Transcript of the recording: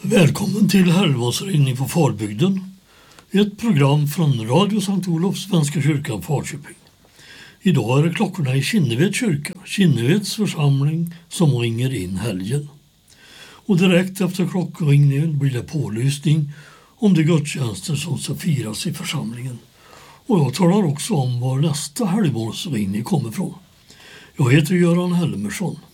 Välkommen till helgmålsringning på Farbygden. Ett program från Radio Sankt Olof, Svenska kyrkan, Falköping. Idag är det klockorna i Kinneveds kyrka, Kinneveds församling, som ringer in helgen. Och direkt efter klockringningen blir det pålysning om de gudstjänster som ska firas i församlingen. Och jag talar också om var nästa helgmålsringning kommer från. Jag heter Göran Helmersson.